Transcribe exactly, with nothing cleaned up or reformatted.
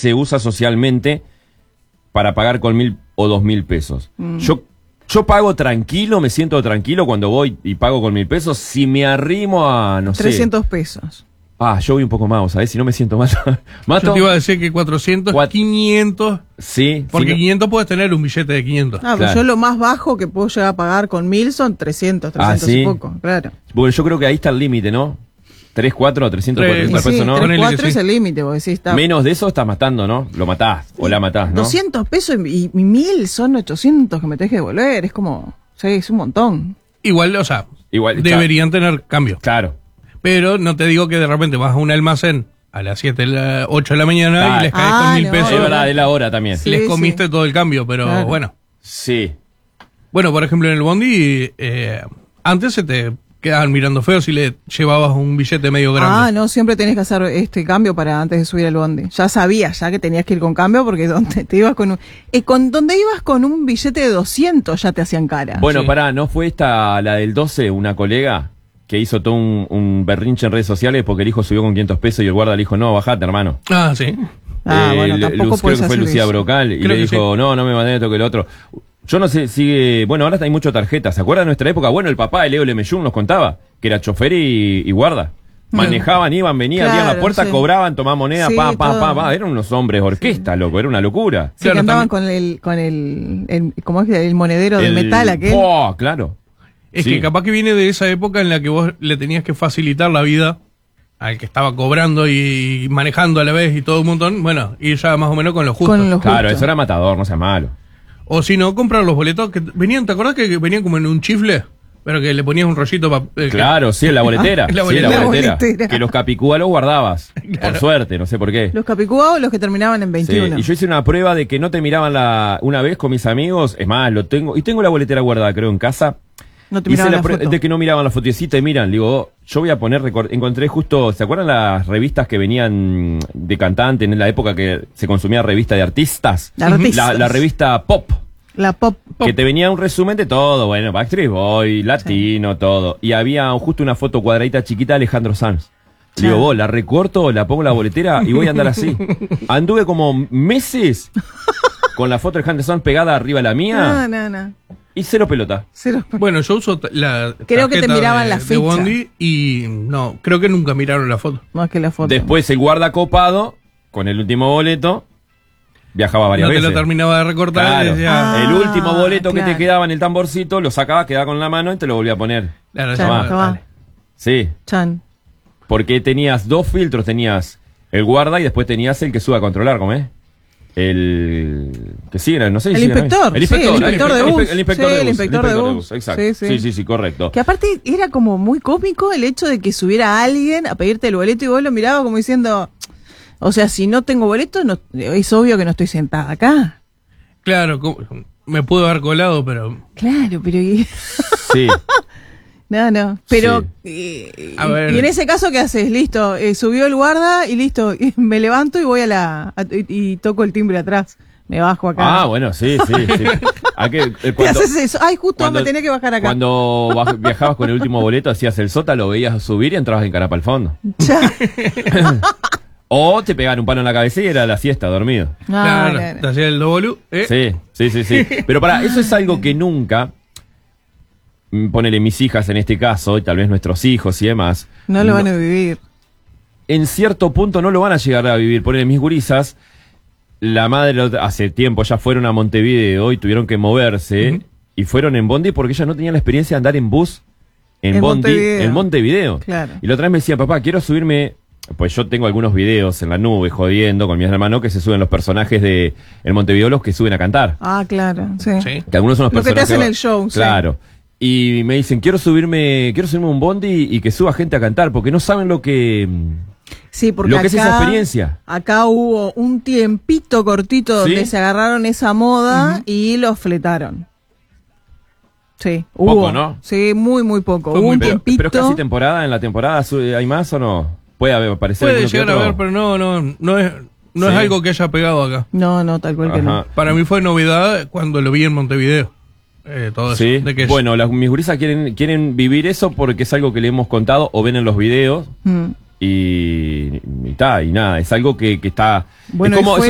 se usa socialmente para pagar con mil o dos mil pesos. Mm. Yo, yo pago tranquilo, me siento tranquilo cuando voy y pago con mil pesos. Si me arrimo a, no sé... trescientos pesos. Ah, yo voy un poco más, ¿sabes? Si no me siento mal. ¿Mato? Yo te iba a decir que cuatrocientos, Cuat... quinientos. Sí. Porque sí, quinientos puedes tener un billete de quinientos. Ah, pues claro. Yo lo más bajo que puedo llegar a pagar con mil son trescientos, trescientos ah, ¿sí? y poco, claro. Bueno, yo creo que ahí está el límite, ¿no? tres, cuatro, trescientos, cuatrocientos sí, pesos, ¿no? tres, cuatro es el límite, porque sí está. Menos de eso estás matando, ¿no? Lo matás, o la matás, ¿no? doscientos pesos y, y mil son ochocientos que me tenés que devolver, es como, sí, es un montón. Igual, o sea, Igual, deberían claro. tener cambio. Claro. Pero no te digo que de repente vas a un almacén a las siete, la ocho de la mañana claro. y les caes ah, con mil no, pesos. Es verdad, es la hora también. Sí, les comiste sí. todo el cambio, pero claro. bueno. Sí. Bueno, por ejemplo, en el bondi, eh, antes se te quedaban mirando feo si le llevabas un billete medio grande. Ah, no, siempre tenés que hacer este cambio para antes de subir al bondi. Ya sabías ya que tenías que ir con cambio porque donde te ibas con un eh, con donde ibas con un billete de doscientos ya te hacían cara. Bueno, sí. pará, ¿no fue esta la del doce, una colega que hizo todo un, un berrinche en redes sociales porque el hijo subió con quinientos pesos y el guarda le dijo, "No, bajate, hermano"? Ah, sí. Ah, eh, bueno, tampoco Luz, creo que fue Lucía eso. Brocal y creo le dijo, sí. "No, no me mandé esto que el otro". Yo no sé, sigue... Bueno, ahora hay mucho tarjetas. ¿Se acuerdan de nuestra época? Bueno, el papá de Leo Lemellún nos contaba que era chofer y, y guarda. Manejaban, iban, venían, claro, abrían la puerta, sí. cobraban, tomaban moneda, sí, pa, pa, todo. pa, pa. Eran unos hombres orquesta, sí. loco, era una locura. Sí, claro, que andaban con el, con el, el, ¿cómo es? El monedero el, de metal aquel. Oh, claro. Es sí. que capaz que viene de esa época en la que vos le tenías que facilitar la vida al que estaba cobrando y manejando a la vez y todo un montón, bueno, y ya más o menos con lo justo. Con lo justo. Claro, eso era matador, no sea malo. O si no, comprar los boletos que venían, ¿te acordás que venían como en un chifle? Pero que le ponías un rollito para... Eh, claro, que... sí, en la boletera. la sí, boletera. la boletera. La boletera. Que los capicúa los guardabas. Claro. Por suerte, no sé por qué. Los capicúa o los que terminaban en veintiuno. Sí, y yo hice una prueba de que no te miraban la una vez con mis amigos. Es más, lo tengo. Y tengo la boletera guardada, creo, en casa. No te hice miraban la la prueba foto. de que no miraban la fotocita y miran. Digo, oh, yo voy a poner... Encontré justo... ¿Se acuerdan las revistas que venían de cantante en la época que se consumía revista de artistas? La, artistas. la, la revista Pop. La pop, pop. Que te venía un resumen de todo, bueno, Backstreet Boy, latino, sí. todo. Y había justo una foto cuadradita chiquita de Alejandro Sanz. Sí. Digo, vos, la recorto, la pongo en la boletera y voy a andar así. Anduve como meses con la foto de Alejandro Sanz pegada arriba de la mía. No, no, no. Y cero pelota. Cero. Bueno, yo uso la creo que te miraban de, la de fecha. Bondi y no, creo que nunca miraron la foto. Más que la foto. Después el guarda copado, con el último boleto... Viajaba varias no veces. No te lo terminaba de recortar. Claro. Y decía, ah, el último boleto claro. que te quedaba en el tamborcito, lo sacabas, quedaba con la mano y te lo volvía a poner. Claro, Chan, ya, sí. Chan. Porque tenías dos filtros, tenías el guarda y después tenías el que sube a controlar, ¿cómo es? El que sí, no sé. El si inspector. El inspector, sí, el inspector de bus. El inspector sí, de bus. El inspector de bus. Exacto. Sí sí. sí, sí, sí, correcto. Que aparte era como muy cómico el hecho de que subiera alguien a pedirte el boleto y vos lo mirabas como diciendo... O sea, si no tengo boleto, no, es obvio que no estoy sentada acá. Claro, me puedo haber colado, pero... Claro, pero... Sí. No, no. Pero... Sí. Eh, a ver. Y en ese caso, ¿qué haces? Listo, eh, subió el guarda y listo. Y me levanto y voy a la... A, y, y toco el timbre atrás. Me bajo acá. Ah, bueno, sí, sí. sí. ¿A qué, eh, ¿Qué cuando, haces eso? Ay, justo cuando, me tenía que bajar acá. Cuando baj, viajabas con el último boleto, hacías el sota, lo veías subir y entrabas en carapa al fondo. Ya. O te pegaban un palo en la cabeza y era la siesta, dormido. Ah, claro, claro. te hacía el doble. ¿eh? Sí, sí, sí, sí. Pero para, eso es algo que nunca, ponele mis hijas en este caso, y tal vez nuestros hijos y demás. No lo van a vivir. En cierto punto no lo van a llegar a vivir. Ponele mis gurisas, la madre hace tiempo ya fueron a Montevideo y tuvieron que moverse, uh-huh. y fueron en bondi porque ellas no tenían la experiencia de andar en bus en, en bondi Montevideo. en Montevideo. Claro. Y la otra vez me decía, papá, quiero subirme... Pues yo tengo algunos videos en la nube jodiendo con mi hermano que se suben los personajes de el Montevideo, los que suben a cantar. Ah, claro, sí. sí. Que algunos son los lo personajes. que te hacen el show, claro. Sí. Y me dicen, quiero subirme, quiero subirme a un bondi y que suba gente a cantar, porque no saben lo que, sí, porque lo que acá, es esa experiencia. Acá hubo un tiempito cortito ¿Sí? donde se agarraron esa moda uh-huh. y los fletaron. Sí, poco, hubo. ¿no? Sí, muy, muy poco. Fue hubo muy un pero, tiempito. pero es casi temporada, en la temporada ¿hay más o no? Puede haber, aparecer Puede llegar a ver, pero no, no, no es, no sí. es algo que haya pegado acá. No, no, tal cual Ajá. que no. Para mí fue novedad cuando lo vi en Montevideo. Eh, todo sí. eso. De que bueno, las, mis gurisas quieren, quieren vivir eso porque es algo que le hemos contado o ven en los videos. Mm. Y, y, ta, y nada, es algo que, que está... Bueno, es como, fue